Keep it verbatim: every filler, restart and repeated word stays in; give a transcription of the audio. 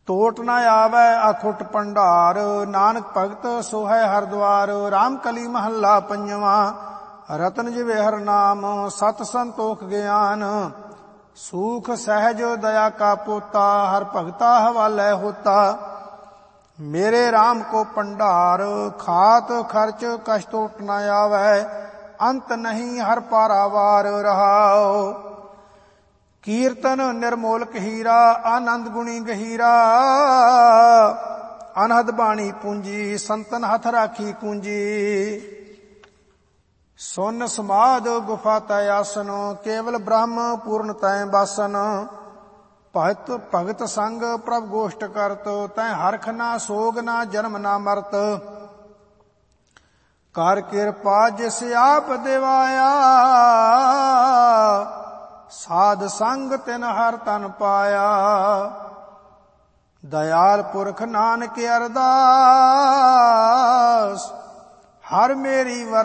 टोट न आवै अखुट भंडार, नानक भगत सो है हर द्वार। राम कली महला पंजवा, रतन जिवे हर नाम, सत संतोख ज्ञान। सूख सहज दया का पोता, हर भगता हवालै होता। मेरे राम को भंडार, खात खर्च कष्ट टोट न आवै। अंत नहीं हर पारावार रहाओ। कीर्तन निर्मोलक हीरा, आनंद गुणी गहीरा। अनहद बाणी पूंजी, संतन हथ राखी पूंजी। सुन समाध गुफा तय आसन, केवल ब्रह्म पूर्ण तय बासन। भगत भगत संग प्रभ गोष्ठ करत, तय हरख ना सोग ना जन्म ना मरत। कर कृपा जिस आप देवाया, साध संग तिन हर तन पाया। दयाल पुरख नानक अरदास, हर मेरी वर